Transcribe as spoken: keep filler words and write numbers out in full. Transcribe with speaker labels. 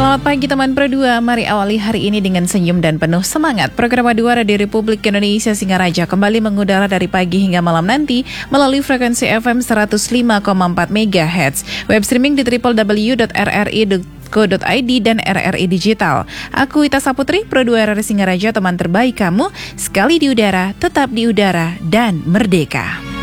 Speaker 1: Selamat pagi teman Pro dua, mari awali hari ini dengan senyum dan penuh semangat. Program Aduara di Republik Indonesia Singaraja kembali mengudara dari pagi hingga malam nanti melalui frekuensi F M seratus lima koma empat megahertz, web streaming di w w w dot r r i dot co dot i d dan R R I Digital. Aku Ita Saputri, Pro dua R R I Singaraja, teman terbaik kamu, sekali di udara, tetap di udara, dan merdeka.